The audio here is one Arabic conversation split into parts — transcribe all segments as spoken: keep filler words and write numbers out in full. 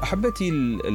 أحبتي،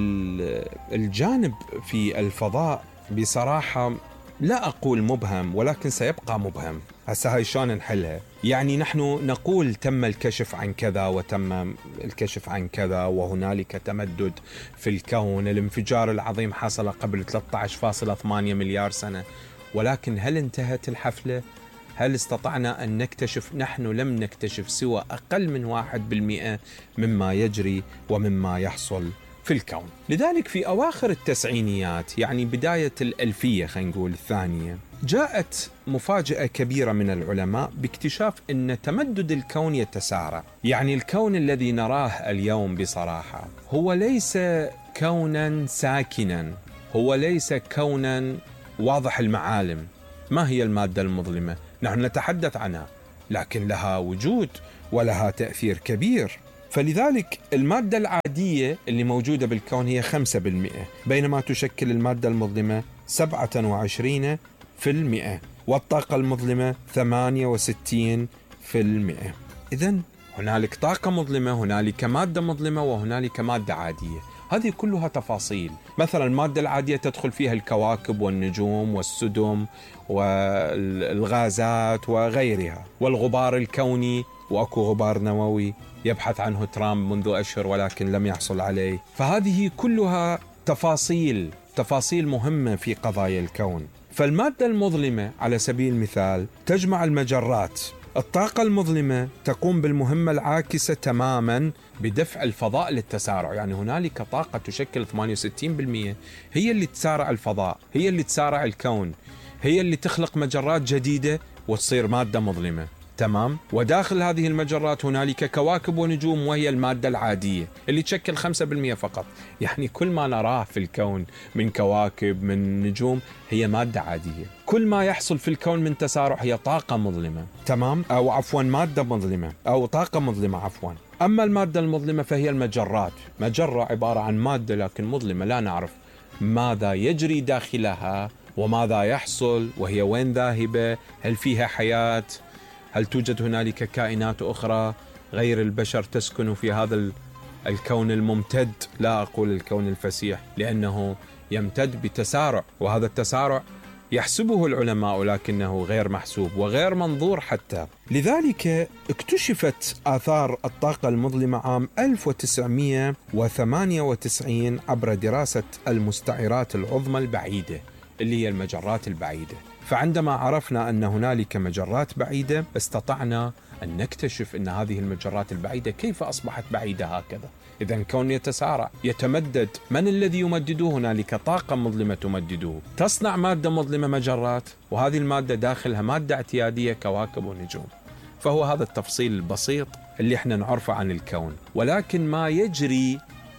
الجانب في الفضاء بصراحة لا أقول مبهم، ولكن سيبقى مبهم. هسه هاي شلون نحلها؟ يعني نحن نقول تم الكشف عن كذا وتم الكشف عن كذا، وهنالك تمدد في الكون، الانفجار العظيم حصل قبل ثلاثة عشر فاصلة ثمانية مليار سنة، ولكن هل انتهت الحفلة؟ هل استطعنا أن نكتشف؟ نحن لم نكتشف سوى أقل من واحد بالمئة مما يجري ومما يحصل في الكون. لذلك في أواخر التسعينيات، يعني بداية الألفية خلينا نقول الثانية، جاءت مفاجأة كبيرة من العلماء باكتشاف أن تمدد الكون يتسارع. يعني الكون الذي نراه اليوم بصراحة هو ليس كونا ساكنا، هو ليس كونا واضح المعالم. ما هي المادة المظلمة؟ نحن نتحدث عنها، لكن لها وجود ولها تأثير كبير. فلذلك المادة العادية اللي موجودة بالكون هي خمسة بالمئة، بينما تشكل المادة المظلمة سبعة وعشرين في المئة، والطاقة المظلمة ثمانية وستين في المئة. إذن هنالك طاقة مظلمة، هنالك مادة مظلمة، وهنالك مادة عادية. هذه كلها تفاصيل. مثلا المادة العادية تدخل فيها الكواكب والنجوم والسدم والغازات وغيرها، والغبار الكوني، وأكو غبار نووي يبحث عنه ترامب منذ أشهر ولكن لم يحصل عليه. فهذه كلها تفاصيل تفاصيل مهمة في قضايا الكون. فالمادة المظلمة على سبيل المثال تجمع المجرات. الطاقة المظلمة تقوم بالمهمة العاكسة تماما بدفع الفضاء للتسارع. يعني هنالك طاقة تشكل ثمانية وستين بالمئة هي اللي تسارع الفضاء، هي اللي تسارع الكون، هي اللي تخلق مجرات جديدة وتصير مادة مظلمة. تمام. وداخل هذه المجرات هنالك كواكب ونجوم، وهي المادة العادية اللي تشكل خمسة بالمئة فقط. يعني كل ما نراه في الكون من كواكب من نجوم هي مادة عادية. كل ما يحصل في الكون من تسارع هي طاقة مظلمة. تمام. أو عفوا مادة مظلمة أو طاقة مظلمة عفوا. أما المادة المظلمة فهي المجرات. مجرة عبارة عن مادة لكن مظلمة، لا نعرف ماذا يجري داخلها وماذا يحصل، وهي وين ذاهبة، هل فيها حياة، هل توجد هنالك كائنات أخرى غير البشر تسكن في هذا الكون الممتد. لا أقول الكون الفسيح لأنه يمتد بتسارع، وهذا التسارع يحسبه العلماء لكنه غير محسوب وغير منظور حتى. لذلك اكتشفت آثار الطاقة المظلمة عام ألف وتسعمئة وثمانية وتسعين عبر دراسة المستعرات العظمى البعيدة اللي هي المجرات البعيدة. فعندما عرفنا أن هنالك مجرات بعيدة استطعنا أن نكتشف أن هذه المجرات البعيدة كيف أصبحت بعيدة هكذا. إذن كون يتسارع يتمدد، من الذي يمدده؟ هنالك طاقة مظلمة تمدده، تصنع مادة مظلمة مجرات، وهذه المادة داخلها مادة اعتيادية كواكب ونجوم. فهو هذا التفصيل البسيط اللي احنا نعرفه عن الكون. ولكن ما يجري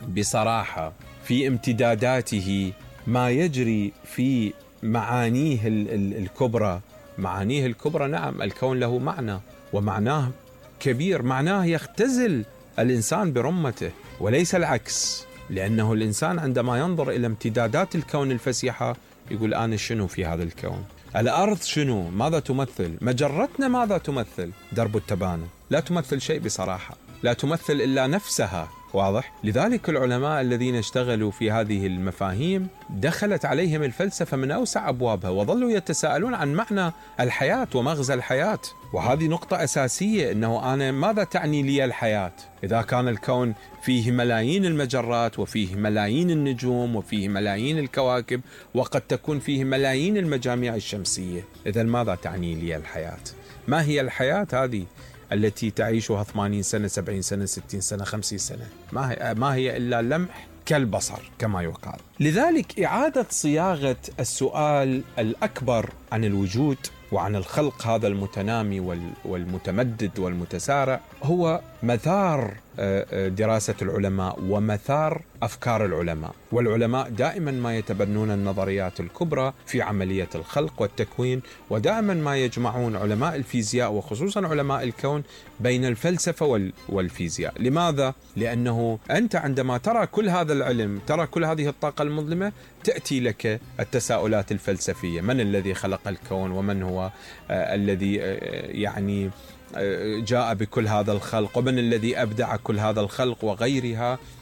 بصراحة في امتداداته، ما يجري في معانيه الكبرى، معانيه الكبرى نعم الكون له معنى ومعناه كبير، معناه يختزل الإنسان برمته وليس العكس. لأنه الإنسان عندما ينظر إلى امتدادات الكون الفسيحة يقول أنا شنو في هذا الكون؟ الأرض شنو؟ ماذا تمثل؟ مجرتنا ماذا تمثل؟ درب التبانة لا تمثل شيء بصراحة، لا تمثل إلا نفسها. واضح؟ لذلك العلماء الذين اشتغلوا في هذه المفاهيم دخلت عليهم الفلسفة من أوسع أبوابها، وظلوا يتساءلون عن معنى الحياة ومغزى الحياة. وهذه نقطة أساسية، أنه أنا ماذا تعني لي الحياة إذا كان الكون فيه ملايين المجرات وفيه ملايين النجوم وفيه ملايين الكواكب وقد تكون فيه ملايين المجاميع الشمسية؟ إذن ماذا تعني لي الحياة؟ ما هي الحياة هذه التي تعيشها ثمانين سنة سبعين سنة ستين سنة خمسين سنة؟ ما هي, ما هي إلا لمح كالبصر كما يقال. لذلك إعادة صياغة السؤال الأكبر عن الوجود وعن الخلق هذا المتنامي والمتمدد والمتسارع هو مثار دراسة العلماء ومثار أفكار العلماء. والعلماء دائما ما يتبنون النظريات الكبرى في عملية الخلق والتكوين، ودائما ما يجمعون علماء الفيزياء وخصوصا علماء الكون بين الفلسفة والفيزياء. لماذا؟ لأنه أنت عندما ترى كل هذا العلم، ترى كل هذه الطاقة المظلمة، تأتي لك التساؤلات الفلسفية: من الذي خلق الكون؟ ومن هو آه الذي آه يعني جاء بكل هذا الخلق؟ ومن الذي أبدع كل هذا الخلق وغيرها؟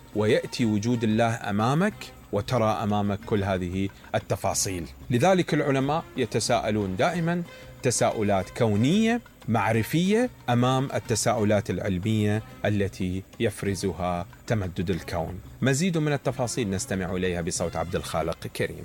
ويأتي وجود الله أمامك وترى أمامك كل هذه التفاصيل. لذلك العلماء يتساءلون دائما تساؤلات كونية معرفية أمام التساؤلات العلمية التي يفرزها تمدد الكون. مزيد من التفاصيل نستمع إليها بصوت عبد الخالق كريم.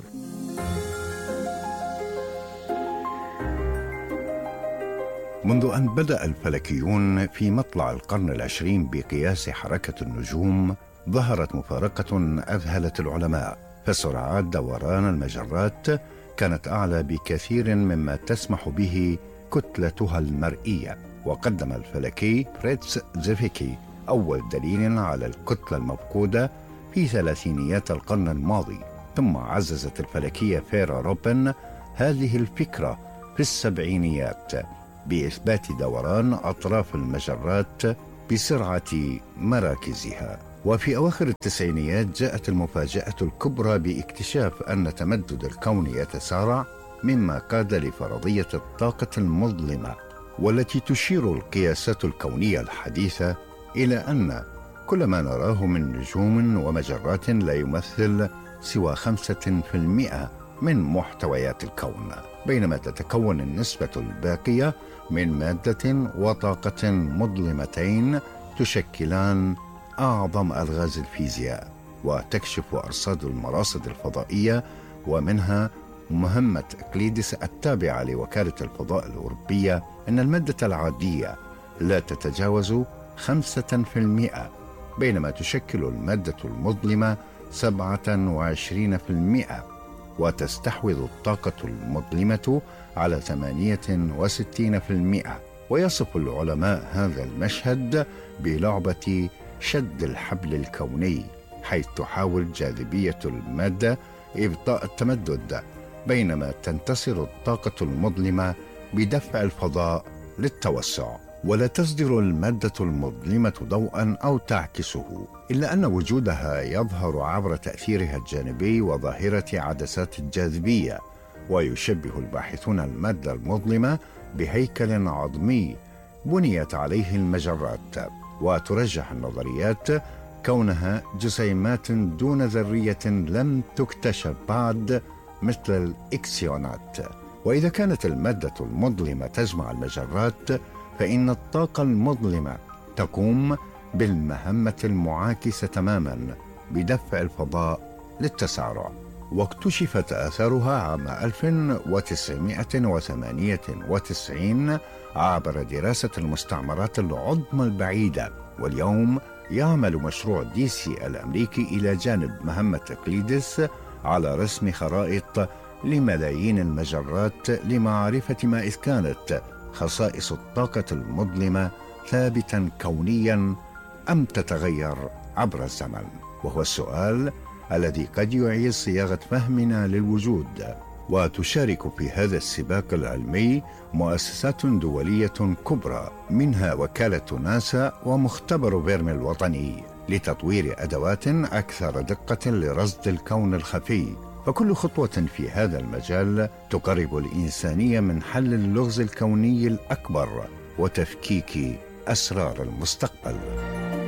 منذ أن بدأ الفلكيون في مطلع القرن العشرين بقياس حركة النجوم، ظهرت مفارقة أذهلت العلماء، فسرعات دوران المجرات كانت أعلى بكثير مما تسمح به كتلتها المرئية. وقدم الفلكي فريتز زيفيكي أول دليل على الكتلة المفقودة في ثلاثينيات القرن الماضي، ثم عززت الفلكية فيرا روبن هذه الفكرة في السبعينيات بإثبات دوران أطراف المجرات بسرعة مراكزها. وفي أواخر التسعينيات جاءت المفاجأة الكبرى باكتشاف أن تمدد الكون يتسارع، مما قاد لفرضية الطاقة المظلمة، والتي تشير القياسات الكونية الحديثة إلى أن كل ما نراه من نجوم ومجرات لا يمثل سوى خمسة في المئة من محتويات الكون، بينما تتكون النسبة الباقية من مادة وطاقة مظلمتين تشكلان أعظم ألغاز الفيزياء. وتكشف أرصاد المراصد الفضائية ومنها مهمة إقليدس التابعة لوكالة الفضاء الأوروبية أن المادة العادية لا تتجاوز خمسة في المئة، بينما تشكل المادة المظلمة سبعة وعشرين في المئة، وتستحوذ الطاقة المظلمة على ثمانية وستين في المئة. ويصف العلماء هذا المشهد بلعبة شد الحبل الكوني، حيث تحاول جاذبية المادة إبطاء التمدد، بينما تنتصر الطاقة المظلمة بدفع الفضاء للتوسع. ولا تصدر المادة المظلمة ضوءا أو تعكسه، إلا أن وجودها يظهر عبر تأثيرها الجانبي وظاهرة عدسات الجاذبية. ويشبه الباحثون المادة المظلمة بهيكل عظمي بنيت عليه المجرات، وترجح النظريات كونها جسيمات دون ذرية لم تكتشف بعد، مثل الإكسيونات. وإذا كانت المادة المظلمة تجمع المجرات، فإن الطاقة المظلمة تقوم بالمهمة المعاكسة تماما بدفع الفضاء للتسارع. واكتشفت آثارها عام ألف وتسعمائة وثمانية وتسعين عبر دراسة المستعمرات العظمى البعيدة. واليوم يعمل مشروع دي سي الأمريكي إلى جانب مهمة إقليدس على رسم خرائط لملايين المجرات لمعرفة ما إذا كانت خصائص الطاقة المظلمة ثابتا كونيا أم تتغير عبر الزمن، وهو السؤال الذي قد يعيد صياغة فهمنا للوجود. وتشارك في هذا السباق العلمي مؤسسات دولية كبرى، منها وكالة ناسا ومختبر فيرمي الوطني لتطوير أدوات أكثر دقة لرصد الكون الخفي. فكل خطوة في هذا المجال تقرب الإنسانية من حل اللغز الكوني الأكبر وتفكيك أسرار المستقبل.